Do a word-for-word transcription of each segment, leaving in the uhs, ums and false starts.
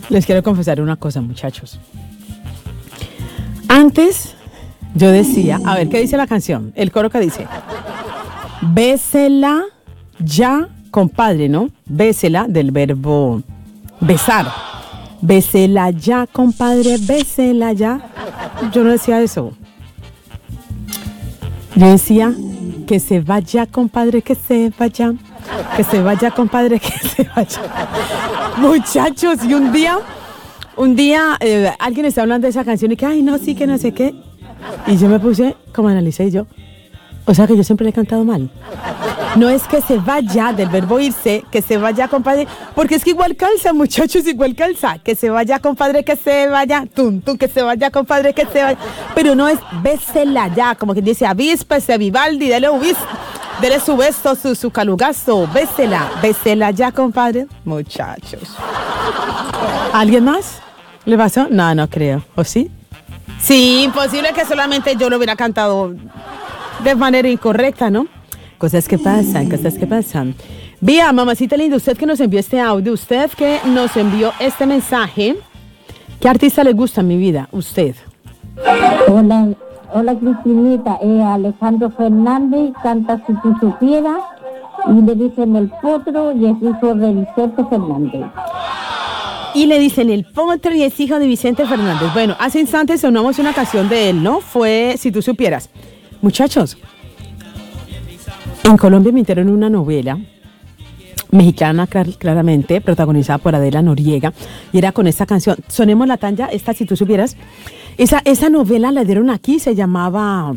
Les quiero confesar una cosa, muchachos. Antes yo decía, a ver, ¿qué dice la canción? El coro que dice, bésela ya, compadre, ¿no? Bésela del verbo besar. Bésela ya, compadre, bésela ya. Yo no decía eso. Yo decía, que se vaya, compadre, que se vaya. Que se vaya, compadre, que se vaya. Muchachos, y un día, un día, eh, alguien está hablando de esa canción y que, ay, no, sí, que no sé qué. Y yo me puse, como analicé yo, o sea que yo siempre le he cantado mal. No es que se vaya del verbo irse, que se vaya, compadre, porque es que igual calza, muchachos, igual calza. Que se vaya, compadre, que se vaya, tum, tum, que se vaya, compadre, que se vaya. Pero no es bésela ya, como que dice, avíspese, Vivaldi, dele un bis, dele su beso, su, su calugazo, bésela, bésela ya, compadre. Muchachos. ¿Alguien más? ¿Le pasó? No, no creo. ¿O sí? Sí, imposible que solamente yo lo hubiera cantado de manera incorrecta, ¿no? Cosas que pasan, cosas que pasan. Vía, mamacita linda, usted que nos envió este audio, usted que nos envió este mensaje, ¿qué artista le gusta en mi vida? Usted. Hola, hola Cristinita, eh, Alejandro Fernández canta Si tú supieras y le dicen El Potro y es hijo de Vicente Fernández. Y le dicen El Potro y es hijo de Vicente Fernández. Bueno, hace instantes sonamos una canción de él, ¿no? Fue Si tú supieras. Muchachos, en Colombia emitieron una novela mexicana, claramente, protagonizada por Adela Noriega, y era con esta canción, sonemos la tanja, esta Si tú supieras. Esa, esa novela la dieron aquí, se llamaba...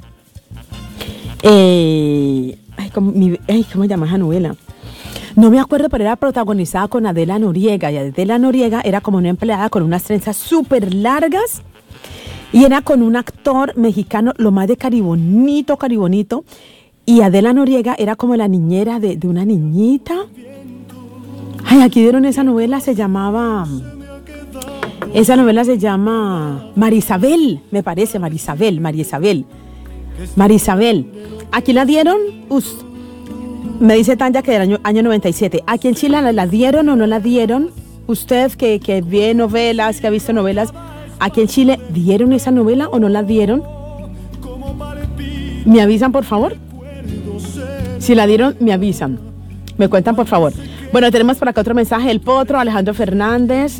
Eh, ay, ¿cómo, mi, ay, ¿cómo se llama esa novela? No me acuerdo, pero era protagonizada con Adela Noriega, y Adela Noriega era como una empleada con unas trenzas súper largas, y era con un actor mexicano, lo más de caribonito, caribonito, y Adela Noriega era como la niñera de, de una niñita. Ay, aquí dieron esa novela, se llamaba... Esa novela se llama Marisabel, me parece, Marisabel, Marisabel. Marisabel. Aquí la dieron, us, me dice Tanya que del año, año noventa y siete. Aquí en Chile la, la dieron o no la dieron. Usted que, que ve novelas, que ha visto novelas, aquí en Chile, ¿dieron esa novela o no la dieron? ¿Me avisan, por favor? Si la dieron, me avisan. Me cuentan, por favor. Bueno, tenemos por acá otro mensaje. El Potro, Alejandro Fernández.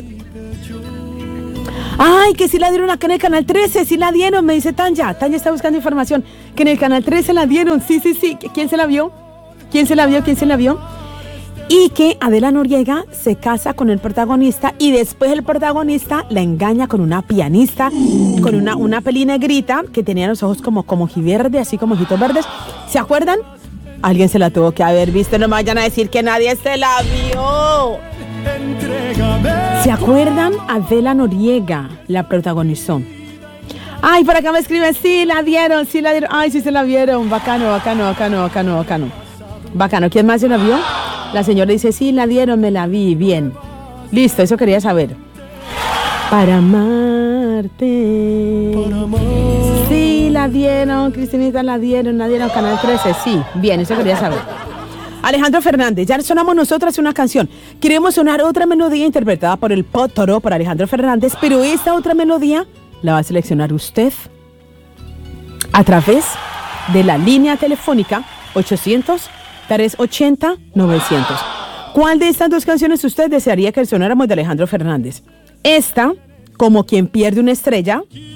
Ay, que si la dieron acá en el Canal trece, si la dieron, me dice Tanya. Tanya está buscando información. Que en el Canal trece la dieron. Sí, sí, sí. ¿Quién se la vio? ¿Quién se la vio? ¿Quién se la vio? Y que Adela Noriega se casa con el protagonista y después el protagonista la engaña con una pianista, con una, una peli negrita que tenía los ojos como, como ojiverde, así como ojitos verdes. ¿Se acuerdan? Alguien se la tuvo que haber visto, no me vayan a decir que nadie se la vio. ¿Se acuerdan? Adela Noriega la protagonizó. Ay, por acá me escriben, sí, la dieron, sí la dieron. Ay, sí se la vieron, bacano, bacano, bacano, bacano, bacano. Bacano, ¿quién más se la vio? La señora dice, sí, la dieron, me la vi, bien. Listo, eso quería saber. Para amarte. Para amarte. Sí, la dieron, Cristinita, la dieron, la dieron, Canal trece, sí, bien, eso quería saber. Alejandro Fernández, ya sonamos nosotras una canción. Queremos sonar otra melodía interpretada por el Potro, por Alejandro Fernández, pero esta otra melodía la va a seleccionar usted a través de la línea telefónica ochocientos, trescientos ochenta, novecientos. ¿Cuál de estas dos canciones usted desearía que sonáramos de Alejandro Fernández? Esta, Como quien pierde una estrella,